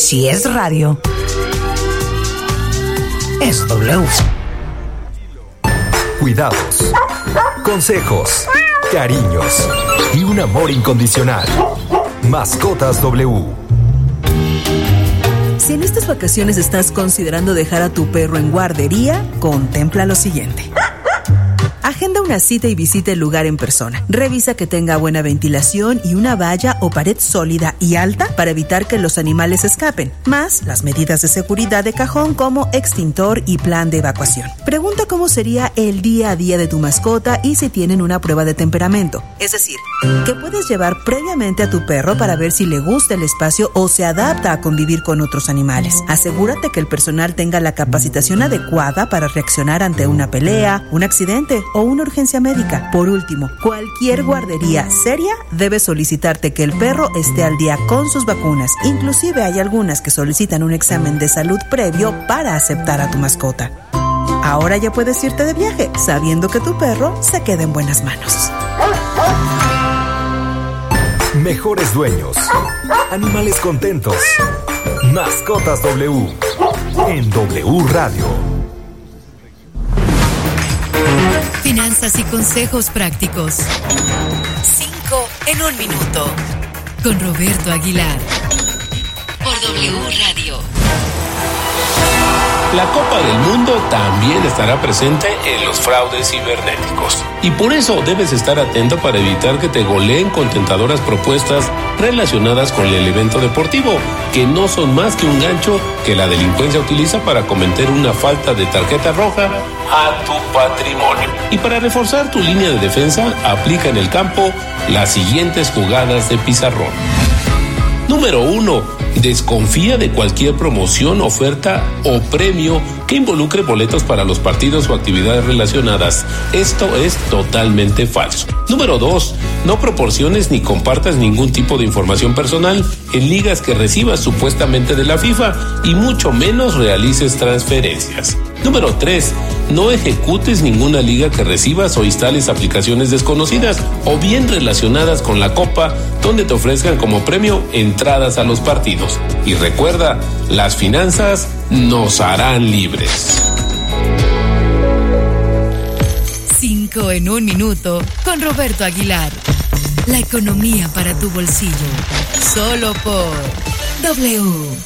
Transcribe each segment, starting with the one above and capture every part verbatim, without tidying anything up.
Si es radio, es W. Cuidados, consejos, cariños y un amor incondicional. Mascotas W. Si en estas vacaciones estás considerando dejar a tu perro en guardería, contempla lo siguiente. Agenda una cita y visita el lugar en persona. Revisa que tenga buena ventilación y una valla o pared sólida y alta para evitar que los animales escapen, más las medidas de seguridad de cajón como extintor y plan de evacuación. Pregunta cómo sería el día a día de tu mascota y si tienen una prueba de temperamento, es decir, que puedes llevar previamente a tu perro para ver si le gusta el espacio o se adapta a convivir con otros animales. Asegúrate que el personal tenga la capacitación adecuada para reaccionar ante una pelea, un accidente o una urgencia médica. Por último, cualquier guardería seria debe solicitarte que el perro esté al día con sus vacunas. Inclusive hay algunas que solicitan un examen de salud previo para aceptar a tu mascota. Ahora ya puedes irte de viaje, sabiendo que tu perro se queda en buenas manos. Mejores dueños. Animales contentos. Mascotas W. En W Radio. Finanzas y consejos prácticos. Cinco en un minuto. Con Roberto Aguilar. Por W Radio. La Copa del Mundo también estará presente en los fraudes cibernéticos. Y por eso debes estar atento para evitar que te goleen con tentadoras propuestas relacionadas con el evento deportivo, que no son más que un gancho que la delincuencia utiliza para cometer una falta de tarjeta roja a tu patrimonio. Y para reforzar tu línea de defensa, aplica en el campo las siguientes jugadas de pizarrón. Número uno. Desconfía de cualquier promoción, oferta o premio que involucre boletos para los partidos o actividades relacionadas. Esto es totalmente falso. Número dos. No proporciones ni compartas ningún tipo de información personal en ligas que recibas supuestamente de la FIFA y mucho menos realices transferencias. Número tres. No ejecutes ninguna liga que recibas o instales aplicaciones desconocidas o bien relacionadas con la Copa donde te ofrezcan como premio entradas a los partidos. Y recuerda, las finanzas nos harán libres. Cinco en un minuto con Roberto Aguilar. La economía para tu bolsillo. Solo por W.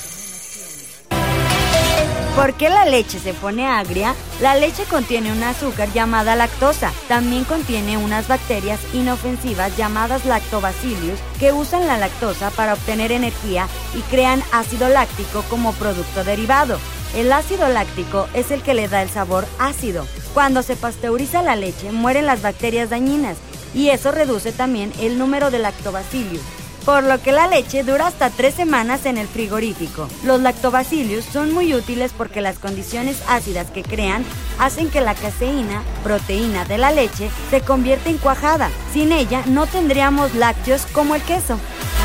¿Por qué la leche se pone agria? La leche contiene un azúcar llamada lactosa. También contiene unas bacterias inofensivas llamadas lactobacillus que usan la lactosa para obtener energía y crean ácido láctico como producto derivado. El ácido láctico es el que le da el sabor ácido. Cuando se pasteuriza la leche, mueren las bacterias dañinas y eso reduce también el número de lactobacillus, por lo que la leche dura hasta tres semanas en el frigorífico. Los lactobacillus son muy útiles porque las condiciones ácidas que crean hacen que la caseína, proteína de la leche, se convierta en cuajada. Sin ella no tendríamos lácteos como el queso.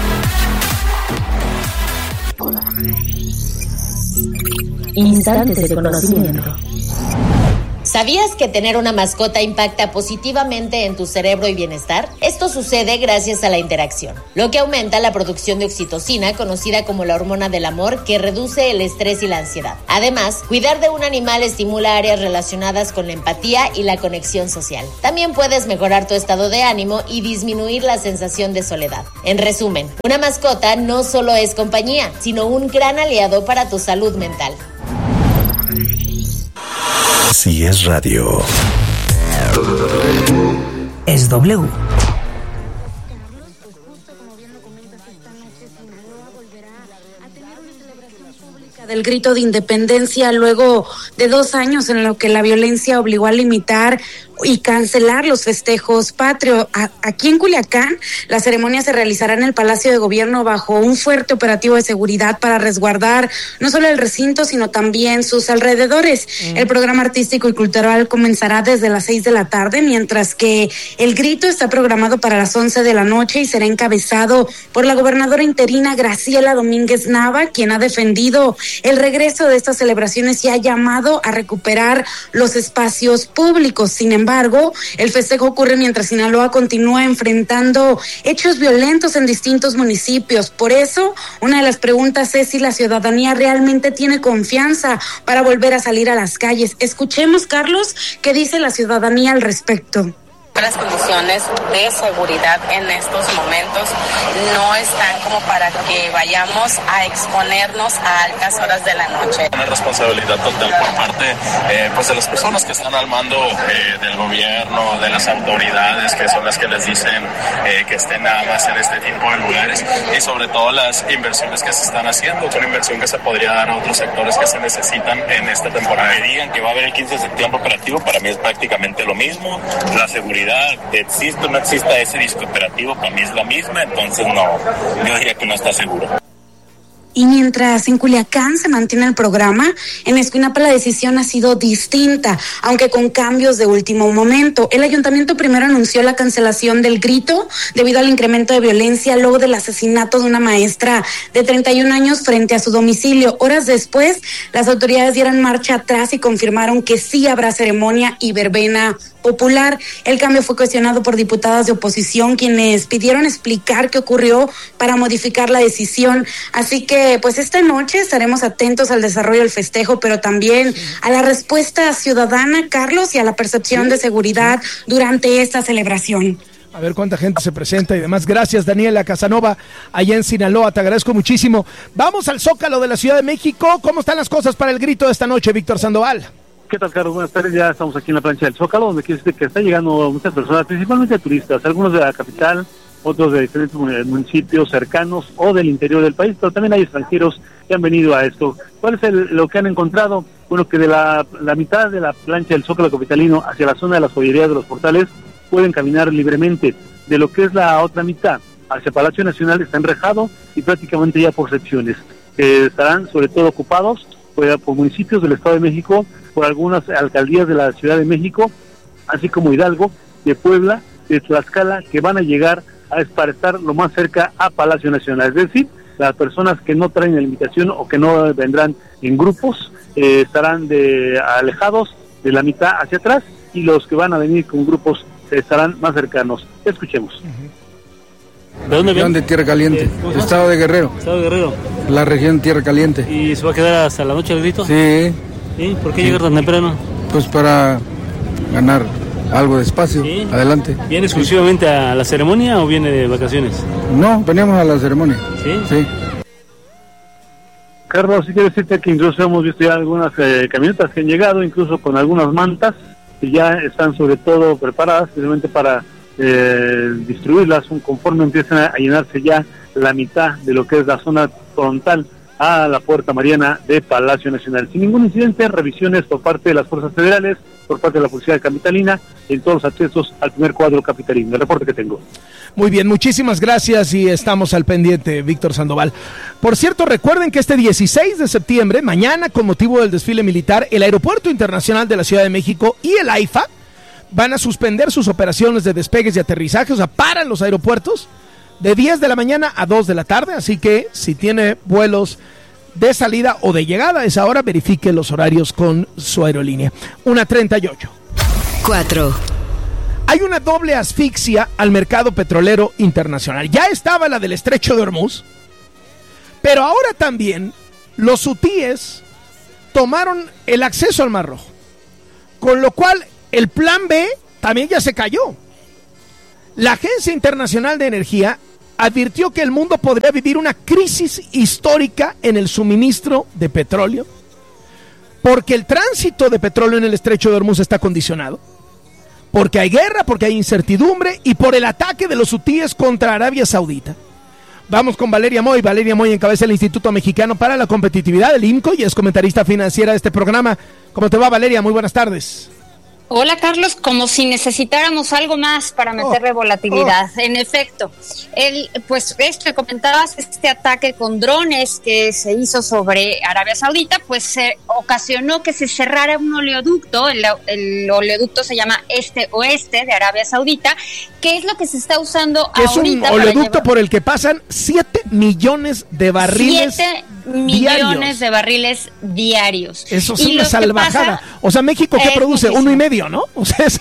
Instantes de conocimiento. ¿Sabías que tener una mascota impacta positivamente en tu cerebro y bienestar? Esto sucede gracias a la interacción, lo que aumenta la producción de oxitocina, conocida como la hormona del amor, que reduce el estrés y la ansiedad. Además, cuidar de un animal estimula áreas relacionadas con la empatía y la conexión social. También puedes mejorar tu estado de ánimo y disminuir la sensación de soledad. En resumen, una mascota no solo es compañía, sino un gran aliado para tu salud mental. Si es radio, es W. Del grito de independencia luego de dos años en lo que la violencia obligó a limitar y cancelar los festejos patrios. Aquí en Culiacán, la ceremonia se realizará en el Palacio de Gobierno bajo un fuerte operativo de seguridad para resguardar no solo el recinto, sino también sus alrededores. Mm. El programa artístico y cultural comenzará desde las seis de la tarde, mientras que el grito está programado para las once de la noche y será encabezado por la gobernadora interina Graciela Domínguez Nava, quien ha defendido el regreso de estas celebraciones y ha llamado a recuperar los espacios públicos. Sin embargo, embargo, el festejo ocurre mientras Sinaloa continúa enfrentando hechos violentos en distintos municipios. Por eso, una de las preguntas es si la ciudadanía realmente tiene confianza para volver a salir a las calles. Escuchemos, Carlos, qué dice la ciudadanía al respecto. Las condiciones de seguridad en estos momentos no están como para que vayamos a exponernos a altas horas de la noche. Una responsabilidad total por parte eh, pues de las personas que están al mando eh, del gobierno, de las autoridades, que son las que les dicen eh, que estén nada más en este tipo de lugares, y sobre todo las inversiones que se están haciendo. Es una inversión que se podría dar a otros sectores que se necesitan en esta temporada. Me digan que va a haber el quince de septiembre operativo, para mí es prácticamente lo mismo. La seguridad existe o no exista, ese disco operativo para mí es la misma, entonces no, yo diría que no está seguro. Y mientras en Culiacán se mantiene el programa, en Escuinapa la decisión ha sido distinta, aunque con cambios de último momento. El ayuntamiento primero anunció la cancelación del grito debido al incremento de violencia luego del asesinato de una maestra de treinta y un años frente a su domicilio. Horas después, las autoridades dieron marcha atrás y confirmaron que sí habrá ceremonia y verbena popular. El cambio fue cuestionado por diputadas de oposición, quienes pidieron explicar qué ocurrió para modificar la decisión. Así que pues esta noche estaremos atentos al desarrollo del festejo, pero también a la respuesta ciudadana, Carlos, y a la percepción de seguridad durante esta celebración. A ver cuánta gente se presenta y demás. Gracias, Daniela Casanova, allá en Sinaloa, te agradezco muchísimo. Vamos al Zócalo de la Ciudad de México. ¿Cómo están las cosas para el grito de esta noche, Víctor Sandoval? ¿Qué tal, Carlos? Buenas tardes. Ya estamos aquí en la plancha del Zócalo, donde quiere decir que están llegando muchas personas, principalmente turistas, algunos de la capital, otros de diferentes municipios cercanos o del interior del país, pero también hay extranjeros que han venido a esto. ¿Cuál es el, lo que han encontrado? Bueno, que de la, la mitad de la plancha del Zócalo capitalino hacia la zona de las joyerías de los Portales pueden caminar libremente. De lo que es la otra mitad hacia Palacio Nacional está enrejado y prácticamente ya por secciones. Eh, estarán sobre todo ocupados por, por municipios del Estado de México, por algunas alcaldías de la Ciudad de México, así como Hidalgo, de Puebla, de Tlaxcala, que van a llegar a, para estar lo más cerca a Palacio Nacional. Es decir, las personas que no traen la invitación o que no vendrán en grupos eh, estarán de alejados de la mitad hacia atrás, y los que van a venir con grupos estarán más cercanos. Escuchemos. ¿De dónde viene? De Tierra Caliente, Estado de Guerrero. Estado de Guerrero. La región Tierra Caliente. ¿Y se va a quedar hasta la noche del grito? Sí. ¿Sí? ¿Por qué sí. llegar tan temprano? Pues para ganar algo de espacio. ¿Sí? Adelante. ¿Viene exclusivamente a la ceremonia o viene de vacaciones? No, veníamos a la ceremonia. ¿Sí? Sí. Carlos, sí quiero decirte que incluso hemos visto ya algunas eh, camionetas que han llegado, incluso con algunas mantas, que ya están sobre todo preparadas simplemente para eh, distribuirlas conforme empiezan a llenarse ya la mitad de lo que es la zona frontal a la Puerta Mariana de Palacio Nacional. Sin ningún incidente, revisiones por parte de las fuerzas federales, por parte de la Policía Capitalina, en todos los accesos al primer cuadro capitalino. El reporte que tengo. Muy bien, muchísimas gracias y estamos al pendiente, Víctor Sandoval. Por cierto, recuerden que este dieciséis de septiembre, mañana, con motivo del desfile militar, el Aeropuerto Internacional de la Ciudad de México y el AIFA van a suspender sus operaciones de despegues y aterrizajes, o sea, paran los aeropuertos de diez de la mañana a dos de la tarde, así que si tiene vuelos de salida o de llegada a esa hora, verifique los horarios con su aerolínea. una treinta y ocho. cuatro. Hay una doble asfixia al mercado petrolero internacional. Ya estaba la del Estrecho de Hormuz, pero ahora también los hutíes tomaron el acceso al Mar Rojo, con lo cual el plan B también ya se cayó. La Agencia Internacional de Energía advirtió que el mundo podría vivir una crisis histórica en el suministro de petróleo, porque el tránsito de petróleo en el Estrecho de Hormuz está condicionado, porque hay guerra, porque hay incertidumbre y por el ataque de los hutíes contra Arabia Saudita. Vamos con Valeria Moy. Valeria Moy encabeza el Instituto Mexicano para la Competitividad, el IMCO, y es comentarista financiera de este programa. ¿Cómo te va, Valeria? Muy buenas tardes. Hola, Carlos, como si necesitáramos algo más para meterle oh, volatilidad. Oh. En efecto, el, pues esto que comentabas, este ataque con drones que se hizo sobre Arabia Saudita, pues se ocasionó que se cerrara un oleoducto. El, el oleoducto se llama Este-Oeste de Arabia Saudita, que es lo que se está usando es ahorita. Es un oleoducto llevar... por el que pasan siete millones de barriles siete millones de barriles diarios. Eso es una salvajada. Pasa, o sea, México, ¿qué produce? Muchísimo. Uno y medio, ¿no? O sea, es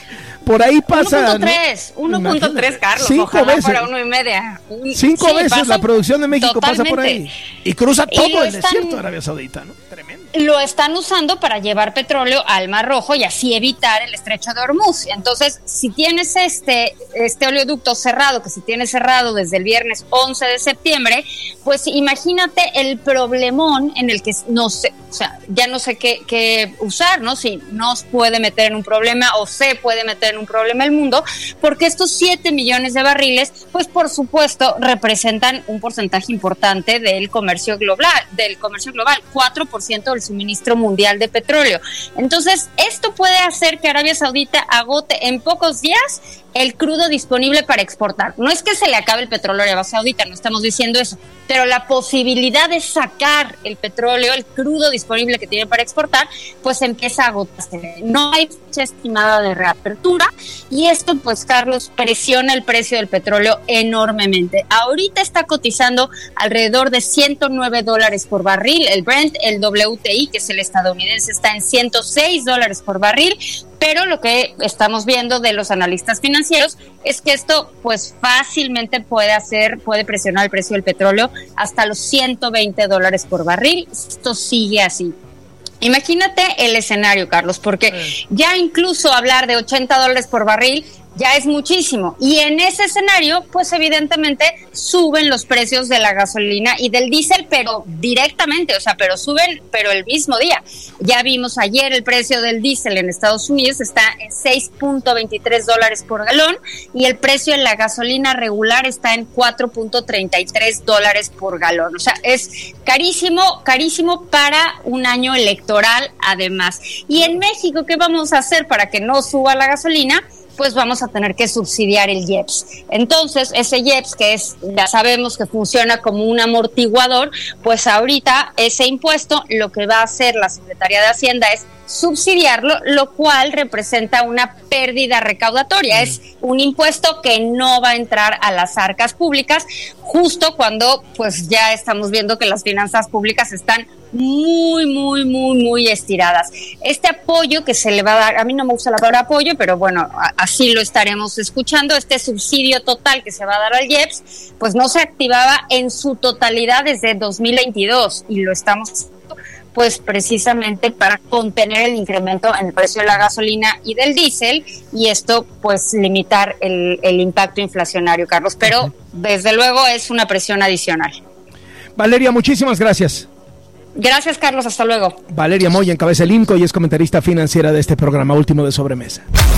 Por ahí pasa. uno punto tres, ¿no? uno punto tres, Carlos. Cinco ojalá veces. fuera uno y media. Cinco sí, veces pasa, la producción de México totalmente. pasa por ahí. Y cruza todo y el están, desierto de Arabia Saudita, ¿no? Tremendo. Lo están usando para llevar petróleo al Mar Rojo y así evitar el estrecho de Hormuz. Entonces, si tienes este, este oleoducto cerrado, que se tiene cerrado desde el viernes once de septiembre, pues imagínate el problemón en el que no sé, o sea, ya no sé qué, qué usar, ¿no? Si nos puede meter en un problema o se puede meter en un problema el mundo, porque estos siete millones de barriles, pues por supuesto, representan un porcentaje importante del comercio global, del comercio global, cuatro por ciento del suministro mundial de petróleo. Entonces, esto puede hacer que Arabia Saudita agote en pocos días el crudo disponible para exportar. No es que se le acabe el petróleo a Arabia Saudita, no estamos diciendo eso, pero la posibilidad de sacar el petróleo, el crudo disponible que tiene para exportar, pues empieza a agotarse. No hay fecha estimada de reapertura y esto, pues, Carlos, presiona el precio del petróleo enormemente. Ahorita está cotizando alrededor de ciento nueve dólares por barril. El Brent, el W T I, que es el estadounidense, está en ciento seis dólares por barril, pero lo que estamos viendo de los analistas financieros es que esto pues fácilmente puede hacer, puede presionar el precio del petróleo hasta los ciento veinte dólares por barril. Esto sigue así. Imagínate el escenario, Carlos, porque sí. ya incluso hablar de ochenta dólares por barril ya es muchísimo. Y en ese escenario, pues evidentemente suben los precios de la gasolina y del diésel, pero directamente, o sea, pero suben, pero el mismo día. Ya vimos ayer el precio del diésel en Estados Unidos está en seis punto veintitrés dólares por galón y el precio de la gasolina regular está en cuatro punto treinta y tres dólares por galón. O sea, es carísimo, carísimo para un año electoral además. Y en México, ¿qué vamos a hacer para que no suba la gasolina? Pues vamos a tener que subsidiar el I E P S. Entonces, ese I E P S, que es, ya sabemos que funciona como un amortiguador, pues ahorita ese impuesto lo que va a hacer la Secretaría de Hacienda es subsidiarlo, lo cual representa una pérdida recaudatoria. Mm. Es un impuesto que no va a entrar a las arcas públicas, justo cuando pues ya estamos viendo que las finanzas públicas están muy, muy, muy, muy estiradas. Este apoyo que se le va a dar, a mí no me gusta la palabra apoyo, pero bueno, así lo estaremos escuchando, este subsidio total que se va a dar al I E P S, pues no se activaba en su totalidad desde dos mil veintidós y lo estamos pues precisamente para contener el incremento en el precio de la gasolina y del diésel y esto pues limitar el, el impacto inflacionario, Carlos, pero uh-huh. desde luego es una presión adicional. Valeria, muchísimas gracias. Gracias, Carlos, hasta luego. Valeria Moya encabeza el I N C O y es comentarista financiera de este programa último de Sobremesa.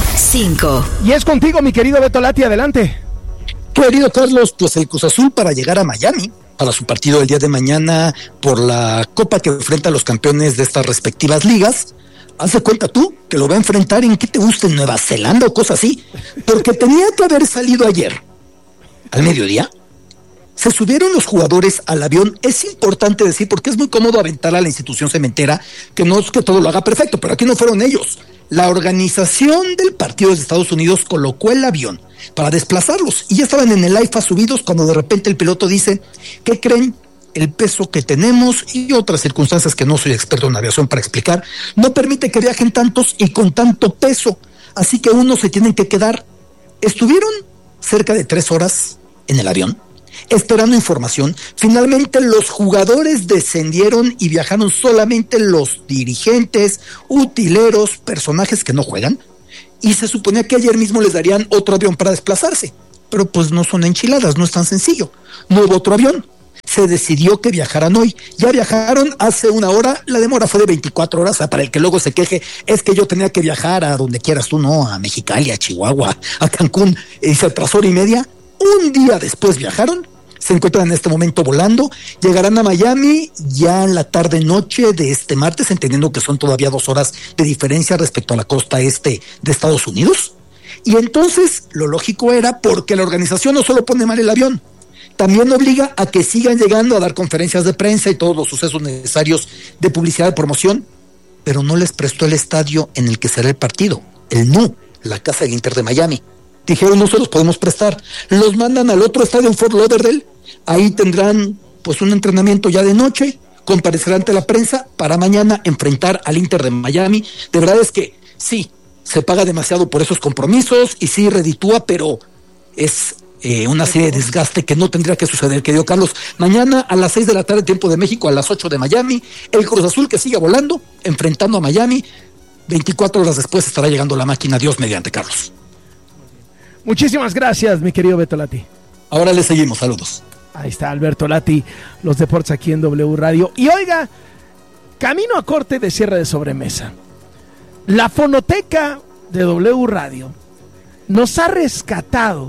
Cinco. Y es contigo, mi querido Beto Lati, adelante. Querido Carlos, pues el Cruz Azul para llegar a Miami para su partido el día de mañana por la Copa que enfrenta a los campeones de estas respectivas ligas, hace cuenta tú que lo va a enfrentar en qué te gusta, en Nueva Zelanda o cosas así, porque tenía que haber salido ayer al mediodía. Se subieron los jugadores al avión, es importante decir, porque es muy cómodo aventar a la institución cementera, que no es que todo lo haga perfecto, pero aquí no fueron ellos. La organización del partido de Estados Unidos colocó el avión para desplazarlos, y ya estaban en el AIFA subidos cuando de repente el piloto dice, ¿qué creen? El peso que tenemos y otras circunstancias que no soy experto en aviación para explicar, no permite que viajen tantos y con tanto peso, así que unos se tienen que quedar. Estuvieron cerca de tres horas en el avión, esperando información. Finalmente los jugadores descendieron y viajaron solamente los dirigentes, utileros, personajes que no juegan, y se suponía que ayer mismo les darían otro avión para desplazarse, pero pues no son enchiladas, no es tan sencillo, no hubo otro avión. Se decidió que viajaran hoy, ya viajaron hace una hora, la demora fue de veinticuatro horas, o sea, para el que luego se queje, es que yo tenía que viajar a donde quieras tú, no, a Mexicali, a Chihuahua, a Cancún, y se atrasó hora y media. Un día después viajaron, se encuentran en este momento volando, llegarán a Miami ya en la tarde-noche de este martes, entendiendo que son todavía dos horas de diferencia respecto a la costa este de Estados Unidos. Y entonces lo lógico era, porque la organización no solo pone mal el avión, también obliga a que sigan llegando a dar conferencias de prensa y todos los sucesos necesarios de publicidad, de promoción, pero no les prestó el estadio en el que será el partido, el N U, la casa del Inter de Miami. Dijeron, no se los podemos prestar, los mandan al otro estadio en Fort Lauderdale, ahí tendrán pues un entrenamiento ya de noche, comparecerán ante la prensa para mañana enfrentar al Inter de Miami. De verdad es que sí, se paga demasiado por esos compromisos y sí reditúa, pero es eh, una serie de desgaste que no tendría que suceder, querido Carlos. Mañana a las seis de la tarde, tiempo de México, a las ocho de Miami, el Cruz Azul que sigue volando, enfrentando a Miami. veinticuatro horas después estará llegando la máquina, Dios mediante, Carlos. Muchísimas gracias, mi querido Beto Lati. Ahora le seguimos, saludos. Ahí está Alberto Lati, los deportes aquí en W Radio. Y oiga, camino a corte de cierre de sobremesa. La fonoteca de W Radio nos ha rescatado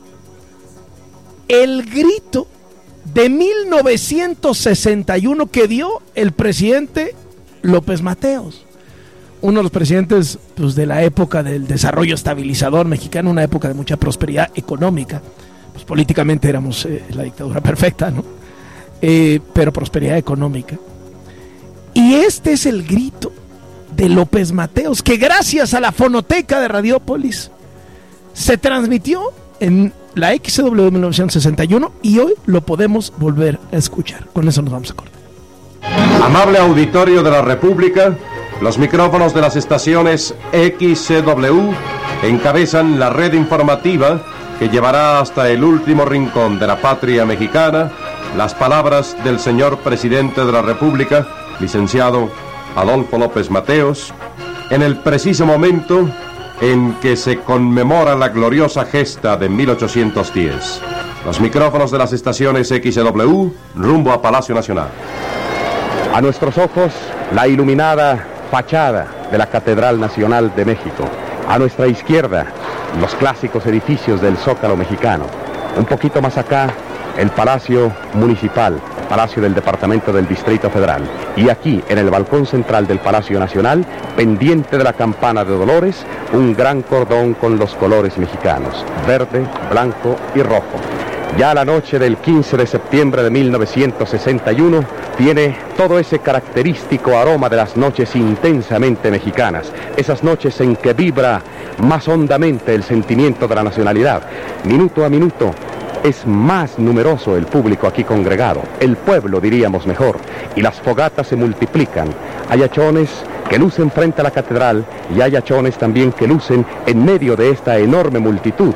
el grito de mil novecientos sesenta y uno que dio el presidente López Mateos. Uno de los presidentes pues, de la época del desarrollo estabilizador mexicano, una época de mucha prosperidad económica. Pues políticamente éramos eh, la dictadura perfecta, ¿no? Eh, pero prosperidad económica. Y este es el grito de López Mateos, que gracias a la fonoteca de Radiópolis se transmitió en la X W de mil novecientos sesenta y uno y hoy lo podemos volver a escuchar. Con eso nos vamos a cortar. Amable auditorio de la República, los micrófonos de las estaciones X C W encabezan la red informativa que llevará hasta el último rincón de la patria mexicana las palabras del señor presidente de la República, licenciado Adolfo López Mateos, en el preciso momento en que se conmemora la gloriosa gesta de mil ochocientos diez. Los micrófonos de las estaciones X C W rumbo a Palacio Nacional. A nuestros ojos, la iluminada fachada de la Catedral Nacional de México. A nuestra izquierda, los clásicos edificios del Zócalo mexicano. Un poquito más acá, el Palacio Municipal, Palacio del Departamento del Distrito Federal. Y aquí, en el balcón central del Palacio Nacional, pendiente de la campana de Dolores, un gran cordón con los colores mexicanos, verde, blanco y rojo. Ya la noche del quince de septiembre de mil novecientos sesenta y uno tiene todo ese característico aroma de las noches intensamente mexicanas, esas noches en que vibra más hondamente el sentimiento de la nacionalidad. Minuto a minuto es más numeroso el público aquí congregado, el pueblo diríamos mejor, y las fogatas se multiplican. Hay hachones que lucen frente a la catedral y hay hachones también que lucen en medio de esta enorme multitud.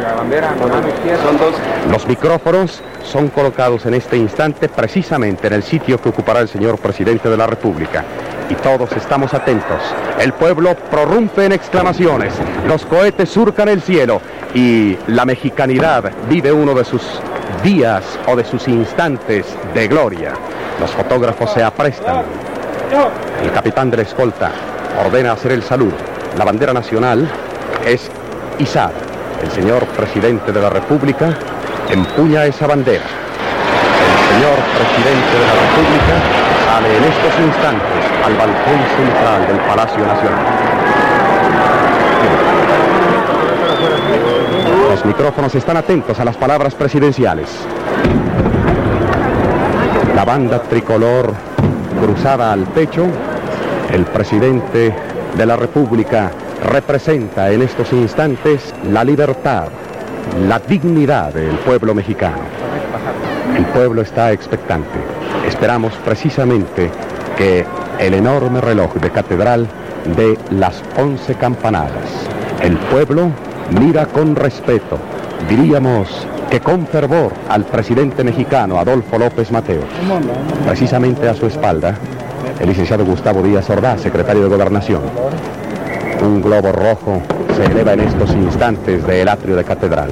Los micrófonos son colocados en este instante precisamente en el sitio que ocupará el señor presidente de la República. Y todos estamos atentos. El pueblo prorrumpe en exclamaciones, los cohetes surcan el cielo y la mexicanidad vive uno de sus días o de sus instantes de gloria. Los fotógrafos se aprestan. El capitán de la escolta ordena hacer el saludo. La bandera nacional es izada. El señor presidente de la República empuña esa bandera. El señor presidente de la República sale en estos instantes al balcón central del Palacio Nacional. Los micrófonos están atentos a las palabras presidenciales. La banda tricolor cruzada al pecho, el presidente de la República representa en estos instantes la libertad, la dignidad del pueblo mexicano. El pueblo está expectante. Esperamos precisamente que el enorme reloj de catedral dé las once campanadas. El pueblo mira con respeto, diríamos que con fervor, al presidente mexicano Adolfo López Mateos. Precisamente a su espalda, el licenciado Gustavo Díaz Ordaz, secretario de Gobernación. Un globo rojo se eleva en estos instantes del atrio de catedral.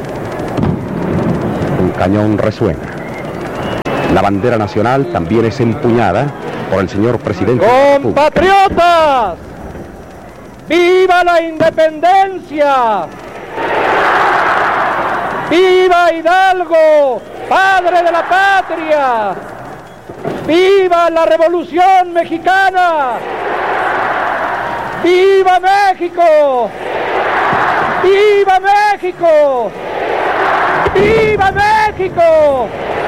Un cañón resuena. La bandera nacional también es empuñada por el señor presidente. ¡Compatriotas! ¡Viva la independencia! ¡Viva Hidalgo, padre de la patria! ¡Viva la Revolución Mexicana! ¡Viva México! ¡Viva México! ¡Viva México!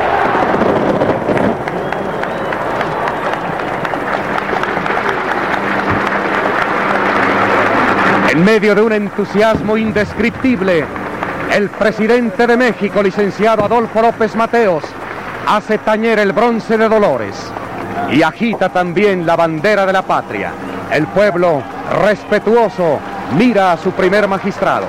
En medio de un entusiasmo indescriptible, el presidente de México, licenciado Adolfo López Mateos, hace tañer el bronce de Dolores y agita también la bandera de la patria. El pueblo respetuoso mira a su primer magistrado.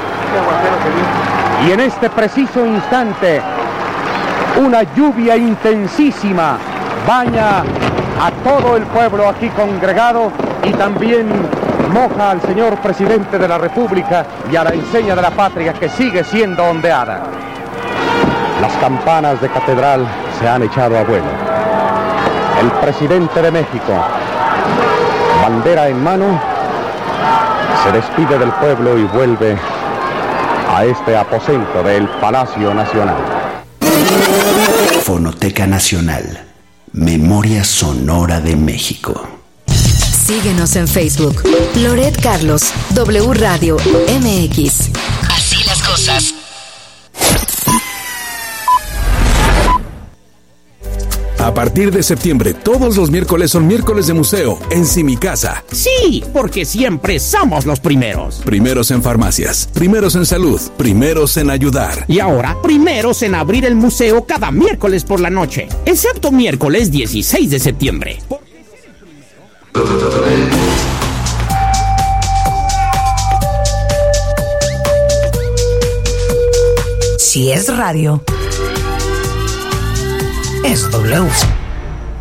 Y en este preciso instante, una lluvia intensísima baña a todo el pueblo aquí congregado y también moja al señor presidente de la República y a la enseña de la patria que sigue siendo ondeada. Las campanas de catedral se han echado a vuelo. El presidente de México, bandera en mano, se despide del pueblo y vuelve a este aposento del Palacio Nacional. Fonoteca Nacional, Memoria Sonora de México. Síguenos en Facebook. Loret Carlos, W Radio M X. Así las cosas. A partir de septiembre, todos los miércoles son miércoles de museo en Si Mi Casa. Sí, porque siempre somos los primeros. Primeros en farmacias, primeros en salud, primeros en ayudar. Y ahora, primeros en abrir el museo cada miércoles por la noche, excepto miércoles dieciséis de septiembre. Si es radio, es W.